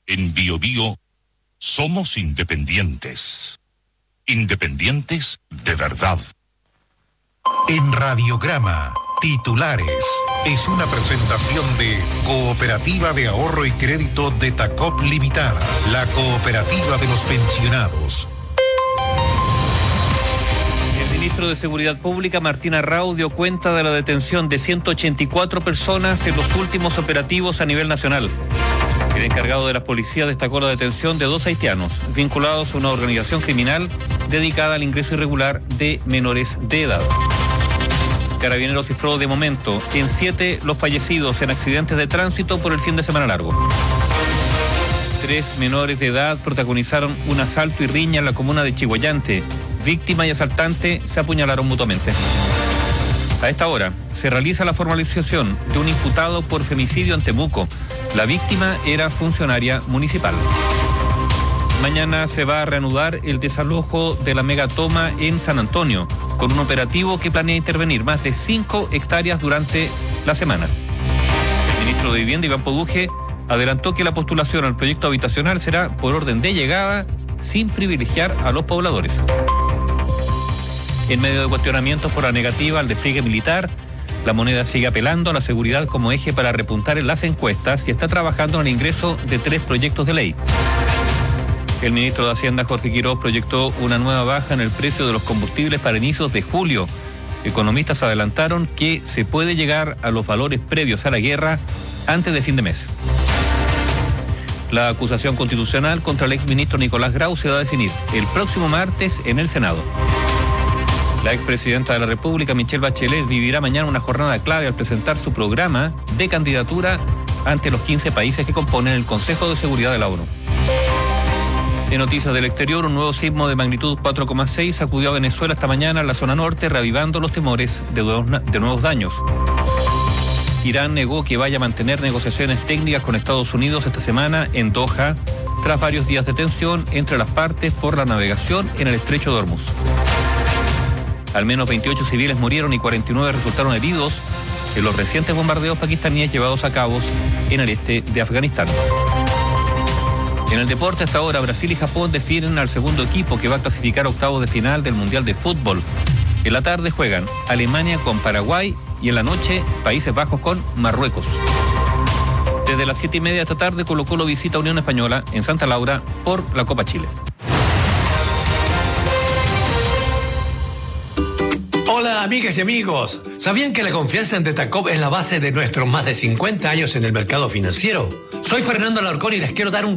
En Biobío somos independientes. Independientes de verdad. En Radiograma, titulares. Es una presentación de Cooperativa de Ahorro y Crédito de Tacop Limitada, la cooperativa de los pensionados. El ministro de Seguridad Pública, Martín Arrau, dio cuenta de la detención de 184 personas en los últimos operativos a nivel nacional. El encargado de la policía destacó la detención de 2 haitianos vinculados a una organización criminal dedicada al ingreso irregular de menores de edad. Carabineros cifró de momento en 7 los fallecidos en accidentes de tránsito por el fin de semana largo. 3 menores de edad protagonizaron un asalto y riña en la comuna de Chiguayante. Víctima y asaltante se apuñalaron mutuamente. A esta hora se realiza la formalización de un imputado por femicidio en Temuco. La víctima era funcionaria municipal. Mañana se va a reanudar el desalojo de la megatoma en San Antonio, con un operativo que planea intervenir más de 5 hectáreas durante la semana. El ministro de Vivienda, Iván Poduje, adelantó que la postulación al proyecto habitacional será por orden de llegada, sin privilegiar a los pobladores. En medio de cuestionamientos por la negativa al despliegue militar, la Moneda sigue apelando a la seguridad como eje para repuntar en las encuestas y está trabajando en el ingreso de 3 proyectos de ley. El ministro de Hacienda, Jorge Quiroz, proyectó una nueva baja en el precio de los combustibles para inicios de julio. Economistas adelantaron que se puede llegar a los valores previos a la guerra antes de fin de mes. La acusación constitucional contra el exministro Nicolás Grau se va a definir el próximo martes en el Senado. La expresidenta de la República, Michelle Bachelet, vivirá mañana una jornada clave al presentar su programa de candidatura ante los 15 países que componen el Consejo de Seguridad de la ONU. En noticias del exterior, un nuevo sismo de magnitud 4,6 sacudió a Venezuela esta mañana en la zona norte, reavivando los temores de nuevos daños. Irán negó que vaya a mantener negociaciones técnicas con Estados Unidos esta semana en Doha, tras varios días de tensión entre las partes por la navegación en el estrecho de Hormuz. Al menos 28 civiles murieron y 49 resultaron heridos en los recientes bombardeos pakistaníes llevados a cabo en el este de Afganistán. En el deporte, hasta ahora, Brasil y Japón definen al segundo equipo que va a clasificar a octavos de final del Mundial de Fútbol. En la tarde juegan Alemania con Paraguay y en la noche Países Bajos con Marruecos. Desde las 7:30 de esta tarde, Colo-Colo visita a Unión Española en Santa Laura por la Copa Chile. Hola amigas y amigos, ¿sabían que la confianza en Detacop es la base de nuestros más de 50 años en el mercado financiero? Soy Fernando Alarcón y les quiero dar un